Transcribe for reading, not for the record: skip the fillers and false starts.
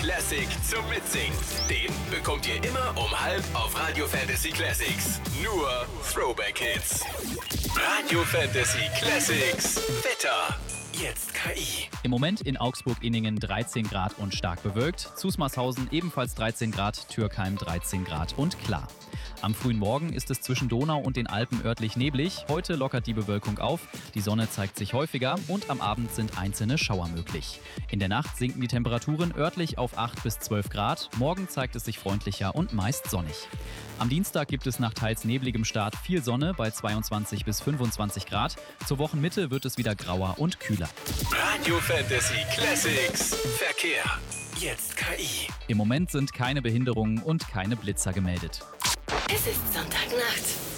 Classic zum Mitsingen. Den bekommt ihr immer um 12 auf Radio Fantasy Classics. Nur Throwback-Hits. Radio Fantasy Classics. Wetter. Jetzt KI. Im Moment in Augsburg-Inningen 13 Grad und stark bewölkt. Zusmarshausen ebenfalls 13 Grad, Türkheim 13 Grad und klar. Am frühen Morgen ist es zwischen Donau und den Alpen örtlich neblig. Heute lockert die Bewölkung auf, die Sonne zeigt sich häufiger und am Abend sind einzelne Schauer möglich. In der Nacht sinken die Temperaturen örtlich auf 8 bis 12 Grad. Morgen zeigt es sich freundlicher und meist sonnig. Am Dienstag gibt es nach teils nebligem Start viel Sonne bei 22 bis 25 Grad. Zur Wochenmitte wird es wieder grauer und kühler. Radio Fantasy Classics. Verkehr. Jetzt KI. Im Moment sind keine Behinderungen und keine Blitzer gemeldet. Es ist Sonntagnacht.